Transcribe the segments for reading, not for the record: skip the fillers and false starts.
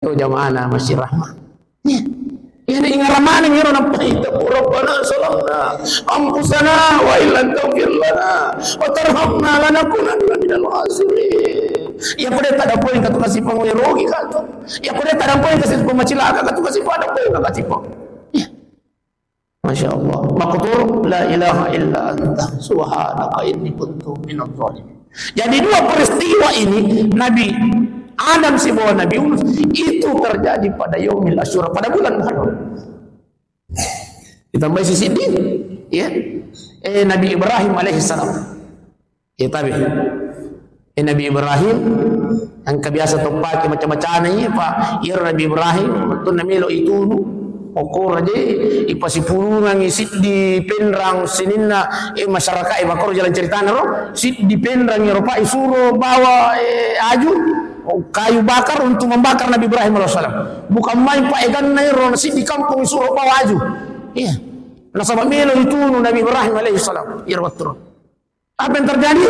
tu jamaah Masjid Rahmah. Ya. Ini ingaramana ngiro na paita Rabbana salamna ampusana wa illan taghfir lana wa tarhamna lanakunanna minal khasirin. Ya pada tak ada poin katu kasih pangoirogi katu. Ya pada tak ada poin kasih pemacilaka katu kasih pada poin kasih po. Ya. Masya Allah. Maqtur la ilaha illa anta subhanaka inni kuntu minadh dhalimin. Jadi dua peristiwa ini Nabi Adam si bawa Nabi Yunus itu terjadi pada Yaumil Asyura, pada bulan Muharram. Ditambah sisi din, ya. Nabi Ibrahim alaihissalam. Ya tabi. Nabi Ibrahim yang kebiasa pakai macam-macam ni Pak. Ya Nabi Ibrahim tu namilo itu pokok aja ipasi pulungan isit di penrang sininna masyarakat bakor jalan ceritana ro sit di penrang Eropa isuro bawa aju kayu bakar untuk membakar Nabi Ibrahim AS. Bukan main Pak Egan Nairo nasi di kampung suruh bawa aju. Iya. Nasabah melo itu Nabi Ibrahim AS. Ya betul. Apa yang terjadi?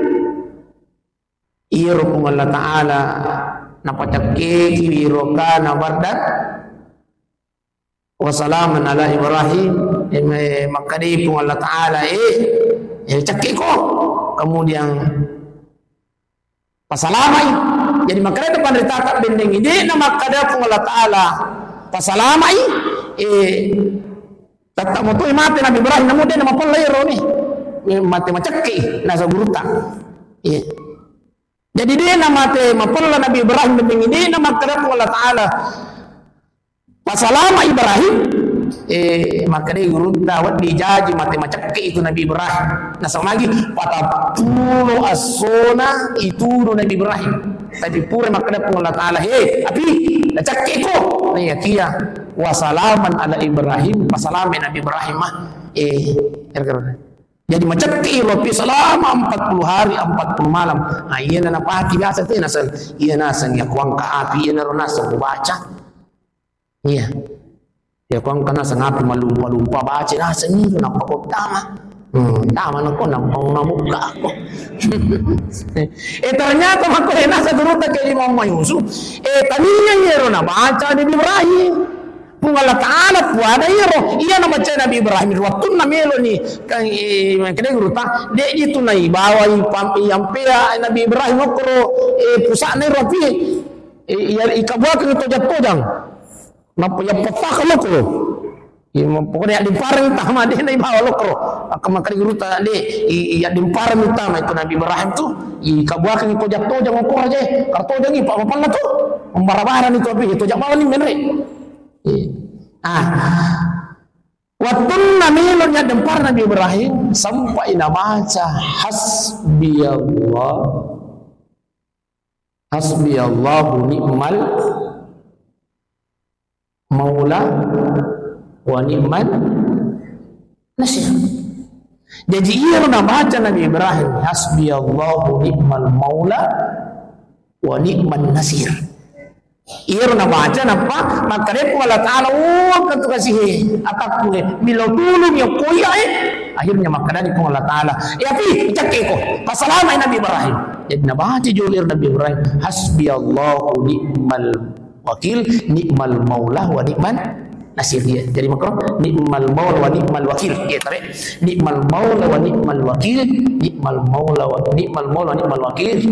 Iya rupung Allah Ta'ala napacak keki wiroka nabardan wasalaman ala Ibrahim makadi pung Allah Ta'ala cakik ko kemudian pasalamai. Jadi makanya depan ditatap bendeng ini nama kada pun Allah Ta'ala pasalamai tatap moto mati Nabi Ibrahim namun dia nama pun layro ni mati macaki nasa guruta. Jadi dia nama mati mapola Nabi Ibrahim bendeng ini nama kada pun Allah Ta'ala pasalama Ibrahim maka dia guruta wat dijaji mati macaki itu Nabi Ibrahim nasa lagi patapulu asona itu Nabi Ibrahim. Tapi pura makna pun Allah Ta'ala api cakik ko ni kia wasalaman ala Ibrahim pasalaman Nabi Ibrahim jadi macam ropi selama 40 hari 40 malam iya na napaki biasa tu iya nasan ya kuang ka api iya na nasan baca iya ya kuang ka nasan api malumpa baca nasan ni napakot tama tama na ko namuka ako. Ternyata makuha nasa duruta kay Imam Yusuf. Kaniya yero na baca Nabi Ibrahim. Kung Allah Ta'ala puada yero. Iya na baca Nabi Ibrahim. Waktu na melo ni kang kaya duruta. Di ito na ibawa yung pia Nabi Ibrahim okro pusa na ropi. Ikabuha kang ito jatodang. Napapaka okro. Pokoknya yang dimparang utama dia na ibawa lokro akamakari guruta dia yang dimparang utama itu Nabi Ibrahim tu ikabuakan ito jakto jangan ko aja karto jangan apa-apa tu membara-baran itu api itu jak malam ni menre waktu namilnya dempar Nabi Ibrahim sampai baca hasbiyallahu ni'mal maula wa ni'man nasir. Jadi ia nak baca Nabi Ibrahim hasbiyallahu ni'mal maula wa ni'man nasir. Ia nak baca napa maka dia pun Allah Ta'ala kata kasih atak pun bila tulung yang koya akhirnya maka dia pun Allah Ta'ala api cakek ko pasalama Nabi Ibrahim. Jadi nak baca julir Nabi Ibrahim hasbiyallahu ni'mal wakil ni'mal maula wa ni'man nasir dia. Jadi makro ni'mal maula wa ni'mal wakil. Ya tarik. Ni'mal maula wa ni'mal wakil. Ni'mal maula wa ni'mal wakil.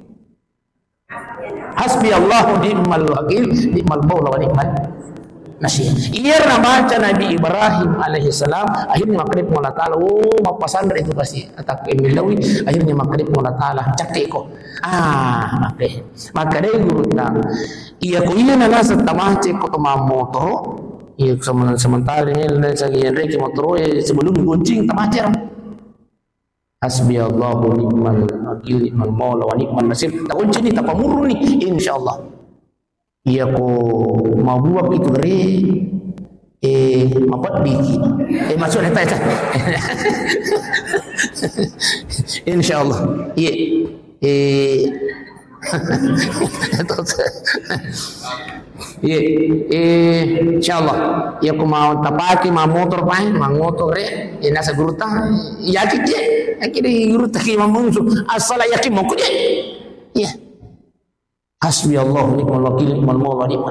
Hasbi Allah ni'mal wakil. Ni'mal maula wa ni'mal nasir. Ia baca Nabi Ibrahim alaihissalam akhirnya makrib Allah Ta'ala mapasandar itu pasti atak emilawi akhirnya makrib Allah Ta'ala caktik ko makrib maka dia guru tang ia ko iya na nasa tamache ko tumamoto. Iya sementara ini lagi Enrique motor sebelum goncing tamacer. Hasbiyallahu ni'mal wakil ni'mal maula wa ni'mal nasir. Tak goncing ni tak pamuru ni insyaallah. Iya ko mabuak itu re mapat biki. Masuk letak tak. Insyaallah. Iya. Insyaallah ya ko mau tapaki mau motor pa mangotor nasa guruta yakit je akiri guruta ki mamunsu asala yakin mo ko je ya hasbi Allah ni'mal wakil ni'mal maula